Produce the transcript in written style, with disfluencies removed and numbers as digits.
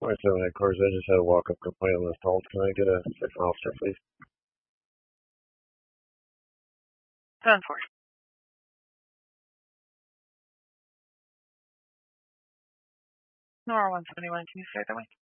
27 headquarters, I just had a walk-up complaint on this call. Can I get a second officer, please? 10-4. Nora 171, can you stay that way?